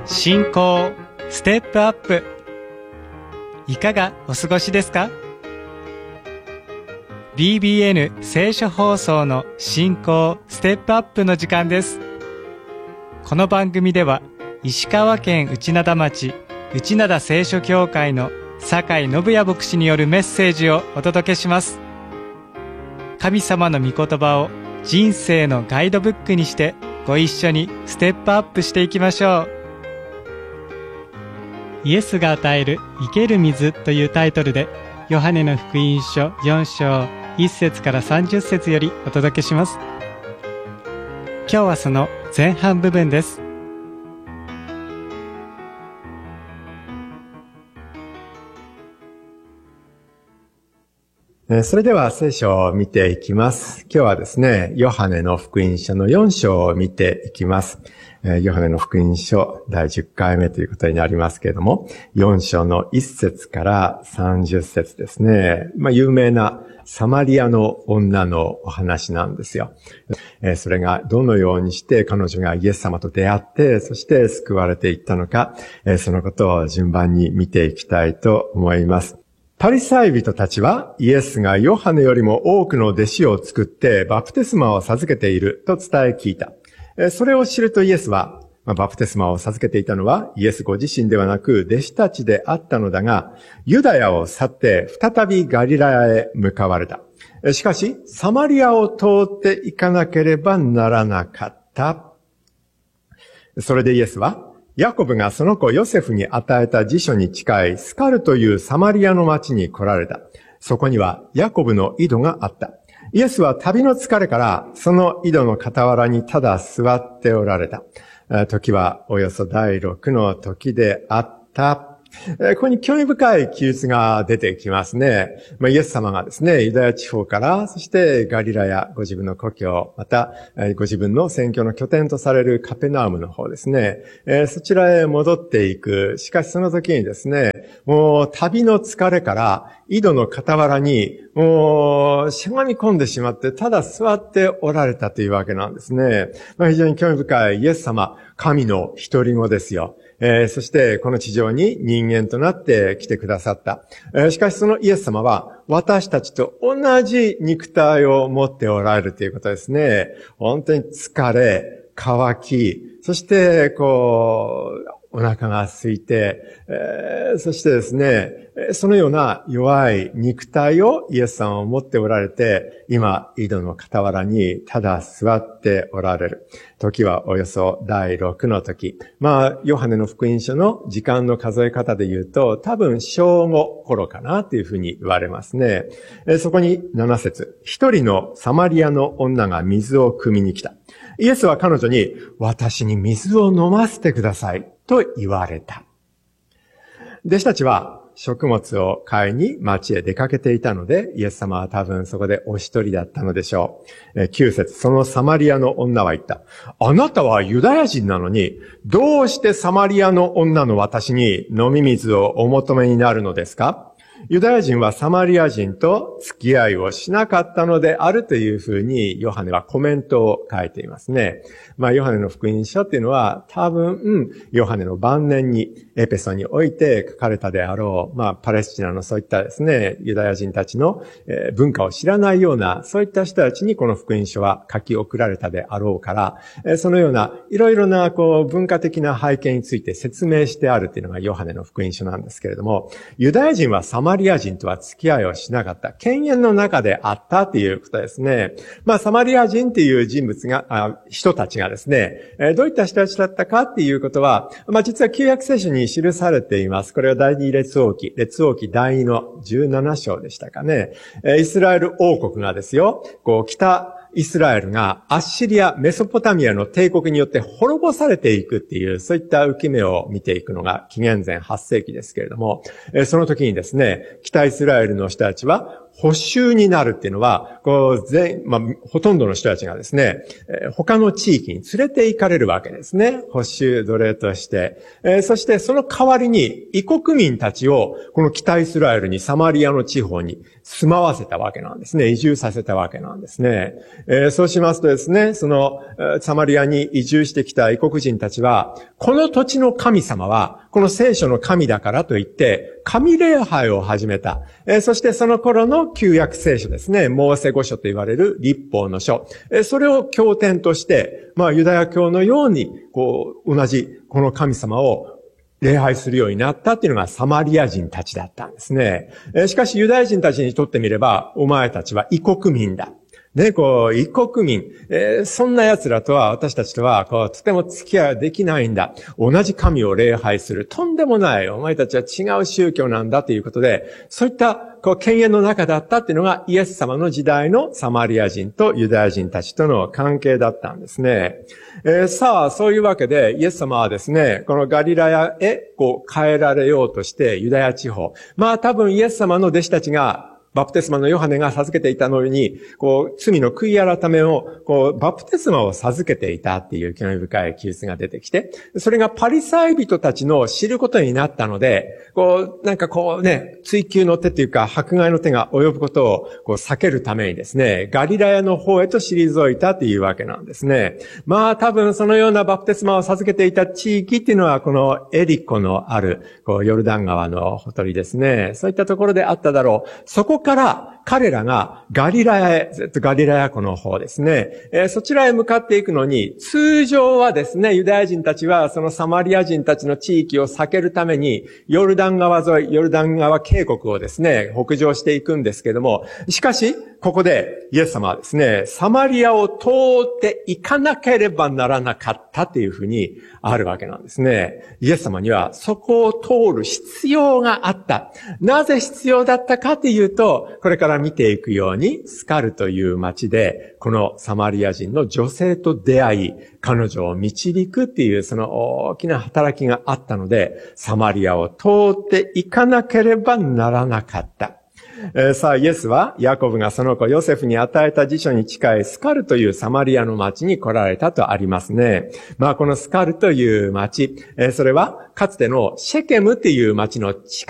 信仰ステップアップ、いかがお過ごしですか？ BBN 聖書放送の信仰ステップアップの時間です。この番組では石川県内灘町内灘聖書教会の酒井信也牧師によるメッセージをお届けします。神様の御言葉を人生のガイドブックにしてご一緒にステップアップしていきましょう。イエスが与える生ける水というタイトルで、ヨハネの福音書4章1節から30節よりお届けします。今日はその前半部分です。 それでは聖書を見ていきます。今日はですね、ヨハネの福音書の4章を見ていきます。ヨハネの福音書第10回目ということになりますけれども、4章の1節から30節ですね。有名なサマリアの女のお話なんですよ。それがどのようにして彼女がイエス様と出会って、そして救われていったのか、そのことを順番に見ていきたいと思います。パリサイ人たちはイエスがヨハネよりも多くの弟子を作ってバプテスマを授けていると伝え聞いた。それを知るとイエスは、バプテスマを授けていたのはイエスご自身ではなく弟子たちであったのだが、ユダヤを去って再びガリラヤへ向かわれた。しかし、サマリアを通っていかなければならなかった。それでイエスは、ヤコブがその子ヨセフに与えた辞書に近いスカルというサマリアの町に来られた。そこにはヤコブの井戸があった。イエスは旅の疲れからその井戸の傍らにただ座っておられた。時はおよそ第6の時であった。ここに興味深い記述が出てきますね。イエス様がですね、ユダヤ地方から、そしてガリラヤ、ご自分の故郷、またご自分の宣教の拠点とされるカペナウムの方ですね、そちらへ戻っていく。しかしその時にですね、もう旅の疲れから井戸の傍らにもうしゃがみ込んでしまって、ただ座っておられたというわけなんですね。非常に興味深いイエス様、神の独り子ですよ。そしてこの地上に人間となって来てくださった。しかしそのイエス様は私たちと同じ肉体を持っておられるということですね。本当に疲れ、渇き、そしてお腹が空いて、そしてですね、そのような弱い肉体をイエス様を持っておられて、今、井戸の傍らにただ座っておられる。時はおよそ第6の時。ヨハネの福音書の時間の数え方で言うと、多分正午頃かなというふうに言われますね。そこに7節。一人のサマリアの女が水を汲みに来た。イエスは彼女に、私に水を飲ませてくださいと言われた。弟子たちは食物を買いに町へ出かけていたので、イエス様は多分そこでお一人だったのでしょう。9節、そのサマリアの女は言った。あなたはユダヤ人なのに、どうしてサマリアの女の私に飲み水をお求めになるのですか？ユダヤ人はサマリア人と付き合いをしなかったのであるというふうにヨハネはコメントを書いていますね。ヨハネの福音書っていうのは多分ヨハネの晩年にエペソにおいて書かれたであろう、パレスチナのそういったですね、ユダヤ人たちの文化を知らないようなそういった人たちにこの福音書は書き送られたであろうから、そのようないろいろな文化的な背景について説明してあるっていうのがヨハネの福音書なんですけれども、ユダヤ人はサマリア人とは付き合いをしなかった。犬猿の中であったということですね。サマリア人っていう人たちがですね、どういった人たちだったかっていうことは、実は旧約聖書に記されています。これは第二列王記第2の17章でしたかね。イスラエル王国がですよ、北イスラエルがアッシリア、メソポタミアの帝国によって滅ぼされていくっていう、そういった受け目を見ていくのが紀元前8世紀ですけれども、その時にですね、北イスラエルの人たちは捕囚になるっていうのは、ほとんどの人たちがですね、他の地域に連れて行かれるわけですね。捕囚奴隷として。そしてその代わりに異国民たちをこの北イスラエルにサマリアの地方に住まわせたわけなんですね。移住させたわけなんですね。そうしますとですね、そのサマリアに移住してきた異国人たちは、この土地の神様はこの聖書の神だからといって神礼拝を始めた。そしてその頃の旧約聖書ですね、モーセ五書と言われる律法の書。それを経典として、ユダヤ教のように、同じこの神様を礼拝するようになったっていうのがサマリア人たちだったんですね。しかしユダヤ人たちにとってみれば、お前たちは異国民だ。異国民、そんな奴らとは、私たちとは、とても付き合いはできないんだ。同じ神を礼拝する。とんでもない。お前たちは違う宗教なんだということで、そういった、犬猿の中だったっていうのが、イエス様の時代のサマリア人とユダヤ人たちとの関係だったんですね。さあ、そういうわけで、イエス様はですね、このガリラヤへ、帰られようとして、ユダヤ地方。多分イエス様の弟子たちが、バプテスマのヨハネが授けていたのに、罪の悔い改めを、バプテスマを授けていたっていう興味深い記述が出てきて、それがパリサイ人たちの知ることになったので、追求の手というか、迫害の手が及ぶことを、避けるためにですね、ガリラヤの方へと退いたというわけなんですね。多分そのようなバプテスマを授けていた地域っていうのは、このエリコのある、ヨルダン川のほとりですね。そういったところであっただろう。そこから彼らがガリラヤへ、ガリラヤ湖の方ですね、そちらへ向かっていくのに、通常はですね、ユダヤ人たちはそのサマリア人たちの地域を避けるために、ヨルダン川沿い、ヨルダン川渓谷をですね、北上していくんですけども、しかし、ここでイエス様はですね、サマリアを通っていかなければならなかったっていうふうにあるわけなんですね。イエス様にはそこを通る必要があった。なぜ必要だったかというと、これから見ていくように、スカルという町で、このサマリア人の女性と出会い、彼女を導くっていうその大きな働きがあったので、サマリアを通っていかなければならなかった。さあ、イエスは、ヤコブがその子ヨセフに与えた辞書に近いスカルというサマリアの町に来られたとありますね。このスカルという町、それはかつてのシェケムっていう町の近